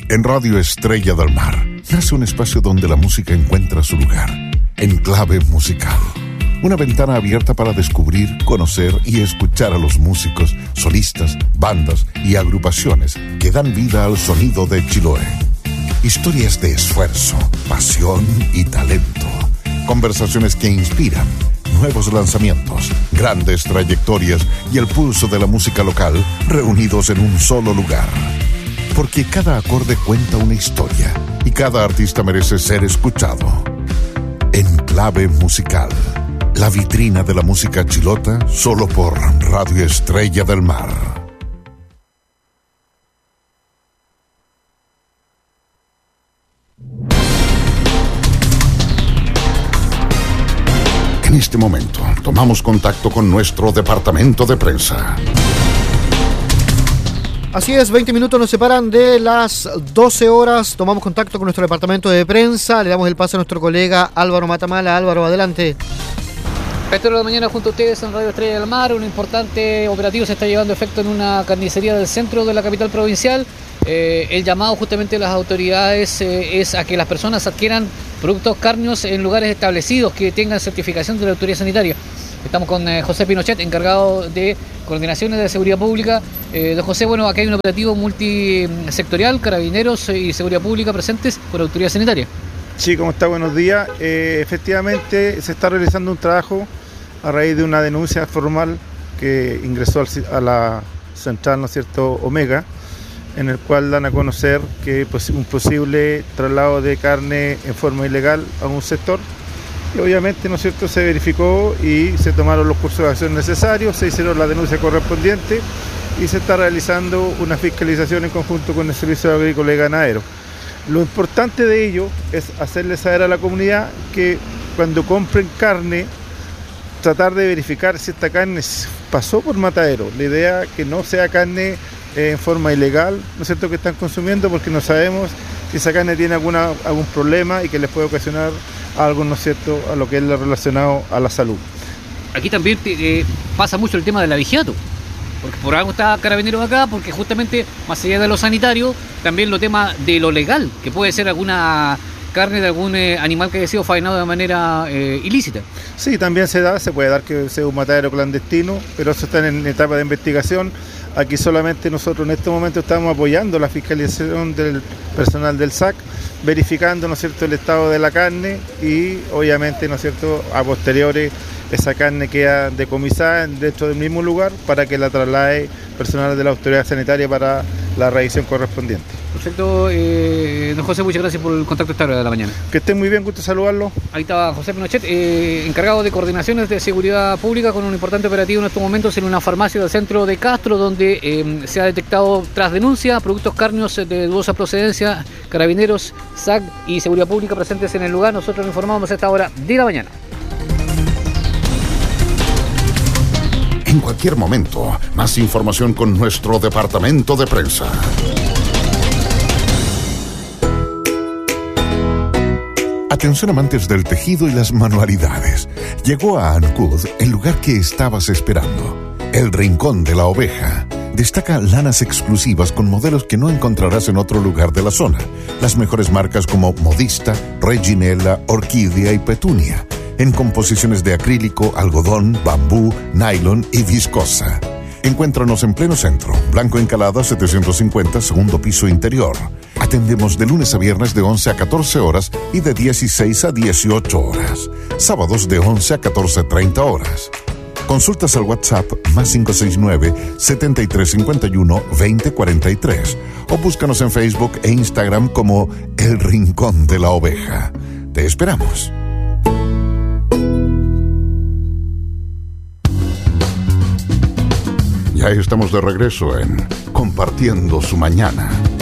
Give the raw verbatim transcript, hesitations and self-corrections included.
En Radio Estrella del Mar nace un espacio donde la música encuentra su lugar. Enclave Musical. Una ventana abierta para descubrir, conocer y escuchar a los músicos, solistas, bandas y agrupaciones que dan vida al sonido de Chiloé. Historias de esfuerzo, pasión y talento. Conversaciones que inspiran. Nuevos lanzamientos, grandes trayectorias y el pulso de la música local reunidos en un solo lugar. Porque cada acorde cuenta una historia y cada artista merece ser escuchado. Enclave Musical. La vitrina de la música chilota solo por Radio Estrella del Mar. En este momento tomamos contacto con nuestro departamento de prensa. Así es, veinte minutos nos separan de las doce horas. Tomamos contacto con nuestro departamento de prensa. Le damos el pase a nuestro colega Álvaro Matamala. Álvaro, adelante. Esta hora de la mañana junto a ustedes en Radio Estrella del Mar. Un importante operativo se está llevando a efecto en una carnicería del centro de la capital provincial. Eh, el llamado justamente de las autoridades eh, es a que las personas adquieran productos cárneos en lugares establecidos que tengan certificación de la autoridad sanitaria. Estamos con eh, José Pinochet, encargado de coordinaciones de seguridad pública. Eh, don José, bueno, aquí hay un operativo multisectorial, carabineros y seguridad pública presentes por autoridad sanitaria. Sí, ¿cómo está? Buenos días. Eh, efectivamente, se está realizando un trabajo a raíz de una denuncia formal que ingresó a la central, ¿no es cierto?, Omega, en el cual dan a conocer que pues, un posible traslado de carne en forma ilegal a un sector. Y obviamente, ¿no es cierto?, se verificó y se tomaron los cursos de acción necesarios, se hicieron la denuncia correspondiente y se está realizando una fiscalización en conjunto con el Servicio Agrícola y Ganadero. Lo importante de ello es hacerle saber a la comunidad que cuando compren carne, tratar de verificar si esta carne pasó por matadero. La idea es que no sea carne eh, en forma ilegal, ¿no es cierto?, que están consumiendo, porque no sabemos si esa carne tiene alguna, algún problema y que les puede ocasionar algo, ¿no es cierto?, a lo que es relacionado a la salud. Aquí también eh, pasa mucho el tema del avigiato, porque por algo está Carabineros acá, porque justamente más allá de lo sanitario, también lo tema de lo legal, que puede ser alguna carne de algún eh, animal que haya sido faenado de manera eh, ilícita. Sí, también se da, se puede dar que sea un matadero clandestino, pero eso está en etapa de investigación. Aquí solamente nosotros en este momento estamos apoyando la fiscalización del personal del S A C, verificando, ¿no es cierto?, el estado de la carne y obviamente, ¿no es cierto?, a posteriores esa carne queda decomisada dentro del mismo lugar para que la traslade personal de la autoridad sanitaria para la revisión correspondiente. Perfecto, eh, don José, muchas gracias por el contacto esta hora de la mañana. Que estén muy bien, gusto saludarlo. Ahí estaba José Pinochet, eh, encargado de coordinaciones de seguridad pública, con un importante operativo en estos momentos en una farmacia del centro de Castro, donde eh, se ha detectado, tras denuncia, productos cárneos de dudosa procedencia. Carabineros, S A C y seguridad pública presentes en el lugar. Nosotros lo informamos a esta hora de la mañana. En cualquier momento, más información con nuestro departamento de prensa. Atención, amantes del tejido y las manualidades. Llegó a Ancud el lugar que estabas esperando. El Rincón de la Oveja. Destaca lanas exclusivas con modelos que no encontrarás en otro lugar de la zona. Las mejores marcas como Modista, Reginella, Orquídea y Petunia. En composiciones de acrílico, algodón, bambú, nylon y viscosa. Encuéntranos en pleno centro, Blanco Encalada setecientos cincuenta, segundo piso interior. Atendemos de lunes a viernes de once a catorce horas y de dieciséis a dieciocho horas. Sábados de once a catorce treinta horas. Consultas al WhatsApp más cinco seis nueve, setenta y tres cincuenta y uno, veinte cuarenta y tres o búscanos en Facebook e Instagram como El Rincón de la Oveja. Te esperamos. Ya estamos de regreso en Compartiendo su Mañana.